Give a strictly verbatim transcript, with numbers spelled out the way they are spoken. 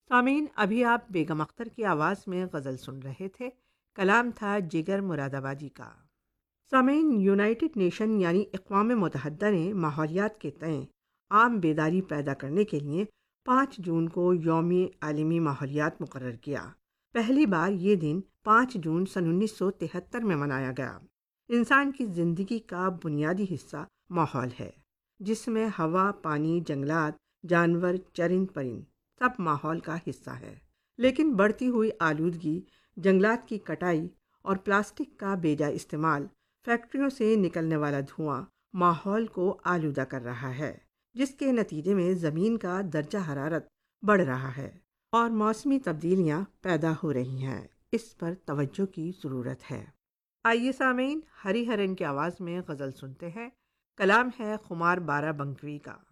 सामीन, अभी आप बेगम अख्तर की आवाज़ में गज़ल सुन रहे थे। कलाम था जिगर मुरादाबादी का। सामीन, यूनाइटेड नेशन यानी अक़वाम मुत्तहिदा ने माहौलियात के तय आम बेदारी पैदा करने के लिए पाँच जून को यौम आलमी माहौलियात मुकर्रर किया। पहली बार ये दिन पाँच जून सन उन्नीस सौ तिहत्तर में मनाया गया। इंसान की ज़िंदगी का बुनियादी हिस्सा माहौल है, जिसमें हवा, पानी, जंगलात, जानवर, चरिंद परिंद सब माहौल का हिस्सा है। लेकिन बढ़ती हुई आलूदगी, जंगलात की कटाई और प्लास्टिक का बेजा इस्तेमाल, फैक्ट्रियों से निकलने वाला धुआं माहौल को आलूदा कर रहा है, जिसके नतीजे में ज़मीन का दर्जा हरारत बढ़ रहा है और मौसमी तब्दीलियां पैदा हो रही हैं। इस पर तवज्जो की ज़रूरत है। आइए सामीन, हरिहरन की आवाज़ में गज़ल सुनते हैं। कलाम है खुमार बारा बंकवी का।